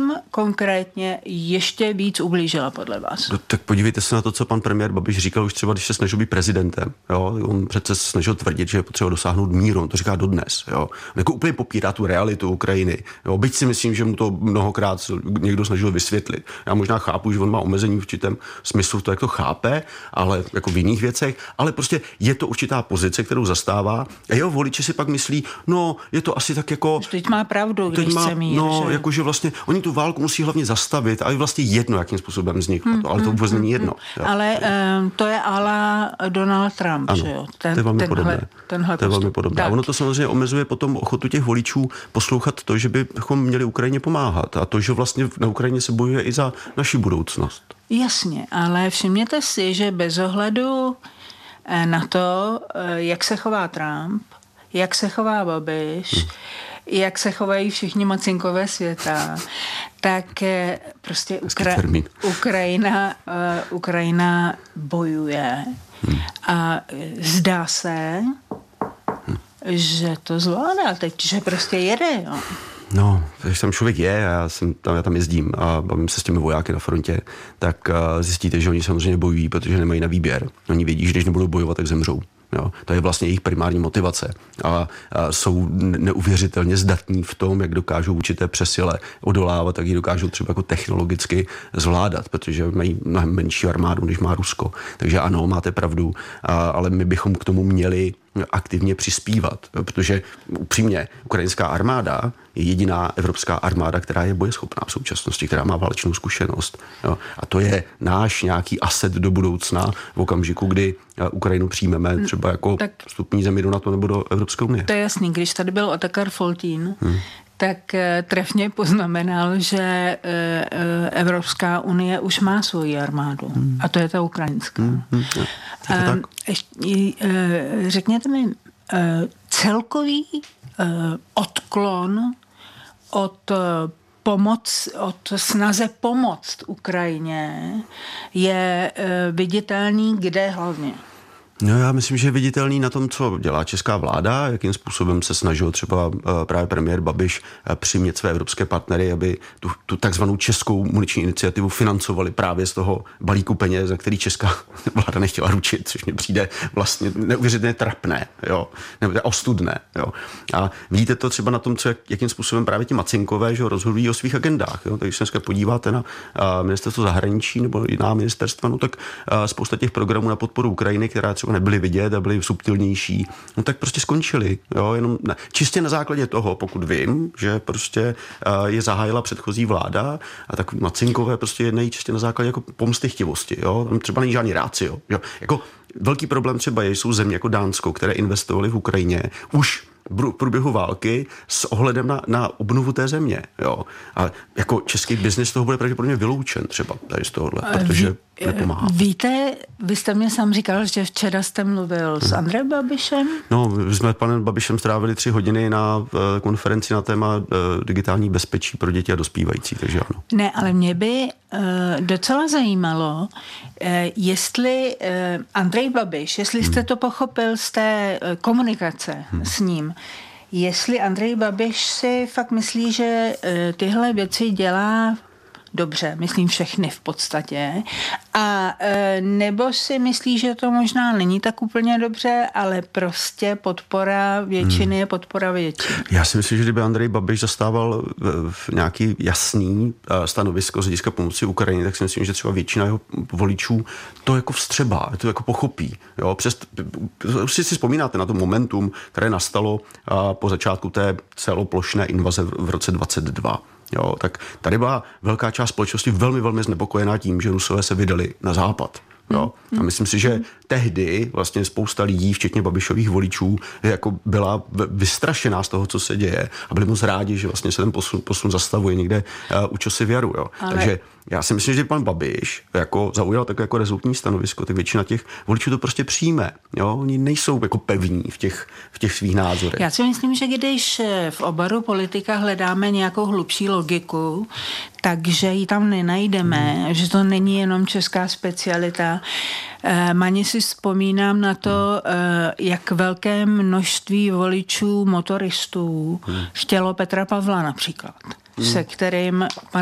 čím konkrétně ještě víc ublížila podle vás? No, tak podívejte se na to, co pan premiér Babiš říkal už třeba, když se snažil být prezidentem. Jo? On přece se snažil tvrdit, že je potřeba dosáhnout míru. On to říká dodnes. Jo? On jako úplně popírá tu realitu Ukrajiny. Jo? Byť si myslím, že mu to mnohokrát někdo snažil vysvětlit. Já možná chápu, že on má omezení v určitém smyslu, to jak to chápe, ale jako v jiných věcech, ale prostě je to určitá pozice, kterou zastává. A jeho voliči si pak myslí, no, je to asi tak jako... Teď má pravdu, když chce mír. No, jakože vlastně oni tu válku musí hlavně zastavit a je vlastně jedno, jakým způsobem vzniklo to, ale to vůbec není jedno. Ale to je ala Donald Trump, ano, že jo? To je velmi podobné. To je velmi podobné. A ono to samozřejmě omezuje potom ochotu těch voličů poslouchat to, že bychom měli Ukrajině pomáhat a to, že vlastně na Ukrajině se bojuje i za naši budoucnost. Jasně, ale všimněte si, že bez ohledu na to, jak se chová Trump, jak se chová Babiš, jak se chovají všichni mocinkové světa, tak prostě Ukrajina bojuje a zdá se, že to zvládá teď, že prostě jede, jo. No, když tam člověk je a já tam jezdím a bavím se s těmi vojáky na frontě, tak zjistíte, že oni samozřejmě bojují, protože nemají na výběr. Oni vědí, že když nebudou bojovat, tak zemřou. Jo, to je vlastně jejich primární motivace. A jsou neuvěřitelně zdatní v tom, jak dokážou určité přesile odolávat, tak ji dokážou třeba jako technologicky zvládat, protože mají mnohem menší armádu, než má Rusko. Takže ano, máte pravdu, ale my bychom k tomu měli aktivně přispívat, protože upřímně ukrajinská armáda je jediná evropská armáda, která je bojeschopná v současnosti, která má válečnou zkušenost. Jo. A to je náš nějaký aset do budoucna v okamžiku, kdy Ukrajinu přijmeme třeba jako vstupní zemi do NATO nebo do Evropské unie. To je jasný, když tady byl Otakar Foltín, tak trefně poznamenal, že Evropská unie už má svoji armádu. A to je ta ukrajinská. Řekněte mi, celkový odklon od snaze pomoct Ukrajině je viditelný kde hlavně? No já myslím, že je viditelný na tom, co dělá česká vláda, jakým způsobem se snažil třeba právě premiér Babiš přimět své evropské partnery, aby tu takzvanou českou muniční iniciativu financovali právě z toho balíku peněz, za který česká vláda nechtěla ručit, což mi přijde vlastně neuvěřitelně trapné, jo, nebo ostudné, jo. A vidíte to třeba na tom, jakým způsobem právě ti macinkové, že rozhodují o svých agendách, jo. Takže se dneska podíváte na ministerstvo zahraničí nebo jiná ministerstva, no tak spousta těch programů na podporu Ukrajiny, která třeba nebyly vidět a byly subtilnější, no tak prostě skončili. Jo, jenom čistě na základě toho, pokud vím, že prostě je zahájila předchozí vláda a tak macinkové prostě jednají čistě na základě jako pomstychtivosti. Jo, tam třeba není žádný rácio. Jo, jako velký problém třeba jsou země jako Dánsko, které investovaly v Ukrajině už v průběhu války s ohledem na obnovu té země. Jo. A jako český biznis toho bude pravděpodobně vyloučen třeba tady z tohohle, protože nepomáhá. Víte, vy jste mě sám říkal, že včera jste mluvil s Andrejem Babišem? No, my jsme s panem Babišem strávili 3 hodiny na konferenci na téma digitální bezpečí pro děti a dospívající, takže ano. Ne, ale mě by docela zajímalo, jestli Andrej Babiš, jestli jste to pochopil z té komunikace s ním, jestli Andrej Babiš si fakt myslí, že tyhle věci dělá dobře, myslím všechny v podstatě, a nebo si myslí, že to možná není tak úplně dobře, ale prostě podpora většiny je podpora většiny. Já si myslím, že kdyby Andrej Babiš zastával nějaký jasný stanovisko z hlediska pomoci Ukrajině, tak si myslím, že třeba většina jeho voličů to jako vstřebá, to jako pochopí. Jo? Už si vzpomínáte na to momentum, které nastalo po začátku té celoplošné invaze v roce 2022. Jo, tak tady byla velká část společnosti velmi, velmi znepokojená tím, že Rusové se vydali na západ. Jo. A myslím si, že tehdy vlastně spousta lidí, včetně Babišových voličů, jako byla vystrašená z toho, co se děje a byli moc rádi, že vlastně se ten posun zastavuje někde u čosi v jaru. Jo. Takže já si myslím, že pan Babiš jako zaujal tak jako rezolutní stanovisko, tak většina těch voličů to prostě přijme. Jo. Oni nejsou jako pevní v těch svých názorech. Já si myslím, že když v oboru politika hledáme nějakou hlubší logiku, takže ji tam nenajdeme, že to není jenom česká specialita. Mani si vzpomínám na to, jak velké množství voličů motoristů chtělo Petra Pavla například, se kterým pan